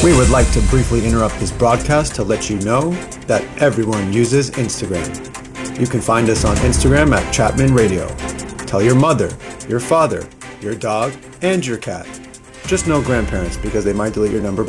We would like to briefly interrupt this broadcast to let you know that everyone uses Instagram. You can find us on Instagram at Chapman Radio. Tell your mother, your father, your dog, and your cat. Just no grandparents because they might delete your number